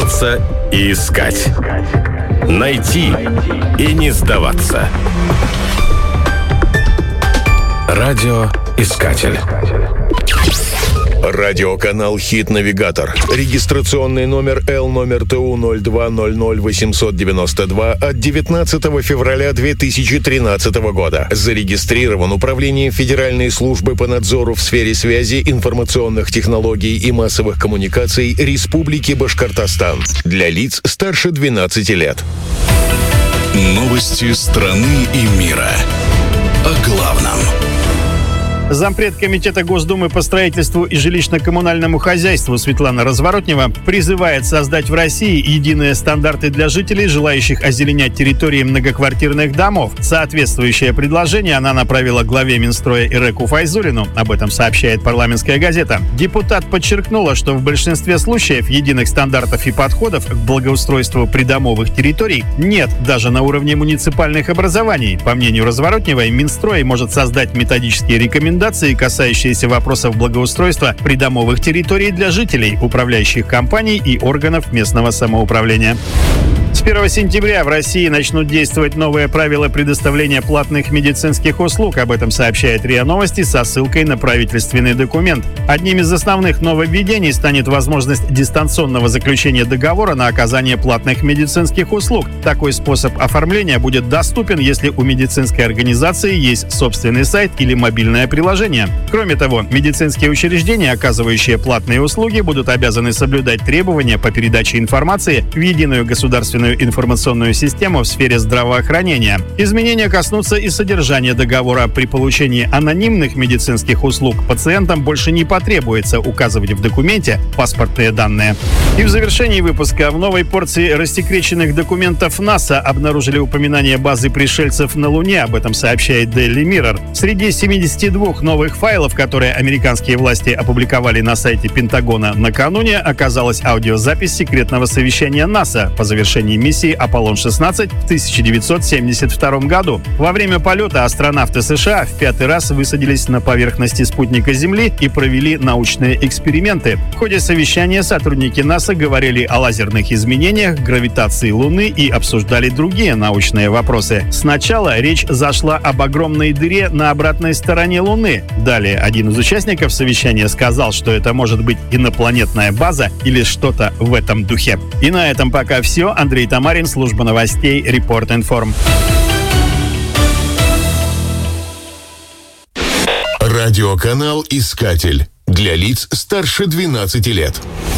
Прислушиваться и искать. Найти и не сдаваться. Радиоискатель. Радиоканал «Хит-навигатор». Регистрационный номер L-номер ТУ-02-00-892 от 19 февраля 2013 года. Зарегистрирован Управлением Федеральной службы по надзору в сфере связи, информационных технологий и массовых коммуникаций Республики Башкортостан. Для лиц старше 12 лет. Новости страны и мира. О главном. Зампред Комитета Госдумы по строительству и жилищно-коммунальному хозяйству Светлана Разворотнева призывает создать в России единые стандарты для жителей, желающих озеленять территории многоквартирных домов. Соответствующее предложение она направила главе Минстроя Иреку Файзуллину. Об этом сообщает «Парламентская газета». Депутат подчеркнула, что в большинстве случаев единых стандартов и подходов к благоустройству придомовых территорий нет даже на уровне муниципальных образований. По мнению Разворотневой, Минстрой может создать методические рекомендации, касающиеся вопросов благоустройства придомовых территорий для жителей, управляющих компаний и органов местного самоуправления. С 1 сентября в России начнут действовать новые правила предоставления платных медицинских услуг. Об этом сообщает РИА Новости со ссылкой на правительственный документ. Одним из основных нововведений станет возможность дистанционного заключения договора на оказание платных медицинских услуг. Такой способ оформления будет доступен, если у медицинской организации есть собственный сайт или мобильное приложение. Кроме того, медицинские учреждения, оказывающие платные услуги, будут обязаны соблюдать требования по передаче информации в единую государственную информационную систему в сфере здравоохранения. Изменения коснутся и содержания договора. При получении анонимных медицинских услуг пациентам больше не потребуется указывать в документе паспортные данные. И в завершении выпуска в новой порции рассекреченных документов НАСА обнаружили упоминание базы пришельцев на Луне. Об этом сообщает Daily Mirror. Среди 72 новых файлов, которые американские власти опубликовали на сайте Пентагона накануне, оказалась аудиозапись секретного совещания НАСА по завершении миссии «Аполлон-16» в 1972 году. Во время полета астронавты США в 5-й раз высадились на поверхности спутника Земли и провели научные эксперименты. В ходе совещания сотрудники НАСА говорили о лазерных изменениях, гравитации Луны и обсуждали другие научные вопросы. Сначала речь зашла об огромной дыре на обратной стороне Луны. Далее один из участников совещания сказал, что это может быть инопланетная база или что-то в этом духе. И на этом пока все. Андрей Тамарин, служба новостей Report Inform. Радиоканал «Искатель» для лиц старше 12 лет.